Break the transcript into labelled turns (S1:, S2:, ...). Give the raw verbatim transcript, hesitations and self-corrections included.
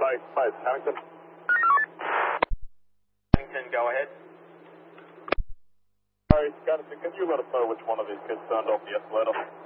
S1: Mike, Mike, Hamilton.
S2: Hamilton, go ahead.
S1: Sorry, Scott, can you let us know which one of these kids turned off the escalator?